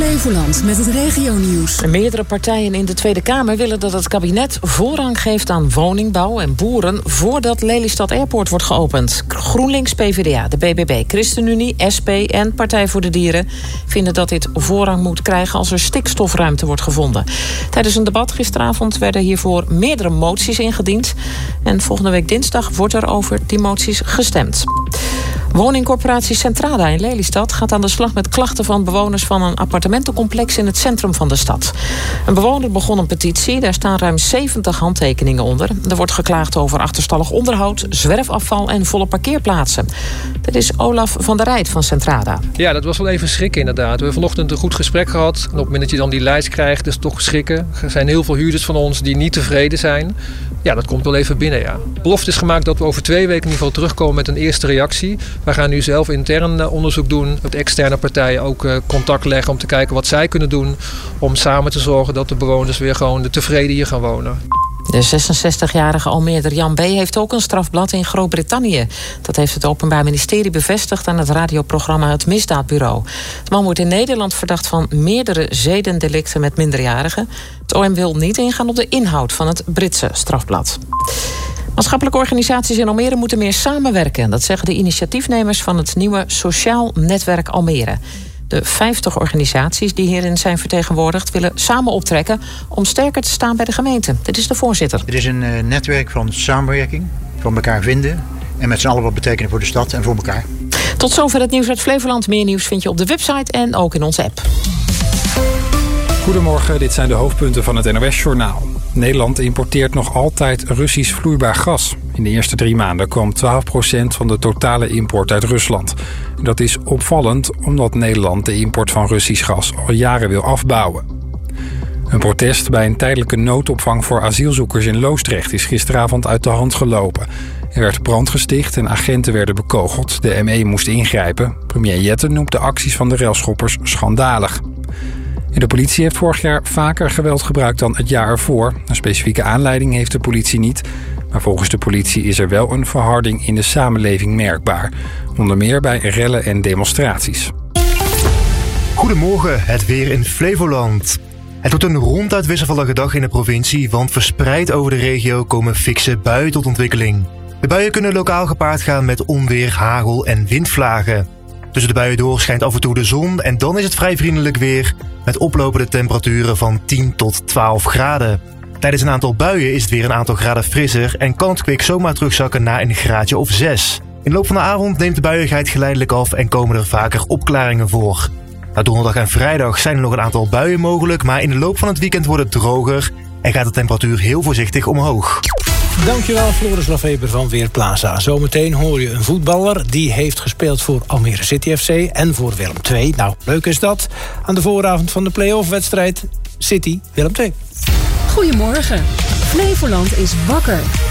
Flevoland met het regionieuws. Meerdere partijen in de Tweede Kamer willen dat het kabinet voorrang geeft aan woningbouw en boeren voordat Lelystad Airport wordt geopend. GroenLinks, PvdA, de BBB, ChristenUnie, SP en Partij voor de Dieren vinden dat dit voorrang moet krijgen als er stikstofruimte wordt gevonden. Tijdens een debat gisteravond werden hiervoor meerdere moties ingediend. En volgende week dinsdag wordt er over die moties gestemd. Woningcorporatie Centrada in Lelystad gaat aan de slag met klachten van bewoners van een appartementencomplex in het centrum van de stad. Een bewoner begon een petitie, daar staan ruim 70 handtekeningen onder. Er wordt geklaagd over achterstallig onderhoud, zwerfafval en volle parkeerplaatsen. Dit is Olaf van der Rijt van Centrada. Ja, dat was wel even schrikken inderdaad. We hebben vanochtend een goed gesprek gehad. En op het moment dat je dan die lijst krijgt, is het toch schrikken. Er zijn heel veel huurders van ons die niet tevreden zijn. Ja, dat komt wel even binnen, ja. De belofte is gemaakt dat we over 2 weken in ieder geval terugkomen met een eerste reactie. We gaan nu zelf intern onderzoek doen. Met externe partijen ook contact leggen om te kijken wat zij kunnen doen. Om samen te zorgen dat de bewoners weer gewoon tevreden hier gaan wonen. De 66-jarige Almeerder Jan B. heeft ook een strafblad in Groot-Brittannië. Dat heeft het Openbaar Ministerie bevestigd aan het radioprogramma Het Misdaadbureau. De man wordt in Nederland verdacht van meerdere zedendelicten met minderjarigen. Het OM wil niet ingaan op de inhoud van het Britse strafblad. Maatschappelijke organisaties in Almere moeten meer samenwerken. Dat zeggen de initiatiefnemers van het nieuwe Sociaal Netwerk Almere. De 50 organisaties die hierin zijn vertegenwoordigd willen samen optrekken om sterker te staan bij de gemeente. Dit is de voorzitter. Het is een netwerk van samenwerking, van elkaar vinden en met z'n allen wat betekenen voor de stad en voor elkaar. Tot zover het nieuws uit Flevoland. Meer nieuws vind je op de website en ook in onze app. Goedemorgen, dit zijn de hoofdpunten van het NOS-journaal. Nederland importeert nog altijd Russisch vloeibaar gas. In de eerste 3 maanden kwam 12% van de totale import uit Rusland. Dat is opvallend omdat Nederland de import van Russisch gas al jaren wil afbouwen. Een protest bij een tijdelijke noodopvang voor asielzoekers in Loosdrecht is gisteravond uit de hand gelopen. Er werd brand gesticht en agenten werden bekogeld. De ME moest ingrijpen. Premier Jetten noemt de acties van de relschoppers schandalig. De politie heeft vorig jaar vaker geweld gebruikt dan het jaar ervoor. Een specifieke aanleiding heeft de politie niet. Maar volgens de politie is er wel een verharding in de samenleving merkbaar. Onder meer bij rellen en demonstraties. Goedemorgen, het weer in Flevoland. Het wordt een ronduit wisselvallige dag in de provincie, want verspreid over de regio komen fikse buien tot ontwikkeling. De buien kunnen lokaal gepaard gaan met onweer, hagel en windvlagen. Tussen de buien door schijnt af en toe de zon en dan is het vrij vriendelijk weer met oplopende temperaturen van 10 tot 12 graden. Tijdens een aantal buien is het weer een aantal graden frisser en kan het kwik zomaar terugzakken naar een graadje of 6. In de loop van de avond neemt de buiigheid geleidelijk af en komen er vaker opklaringen voor. Na donderdag en vrijdag zijn er nog een aantal buien mogelijk, maar in de loop van het weekend wordt het droger en gaat de temperatuur heel voorzichtig omhoog. Dankjewel Floris Lafeber van Weerplaza. Zometeen hoor je een voetballer die heeft gespeeld voor Almere City FC en voor Willem II. Nou, leuk is dat. Aan de vooravond van de play-off-wedstrijd City Willem II. Goedemorgen. Flevoland is wakker.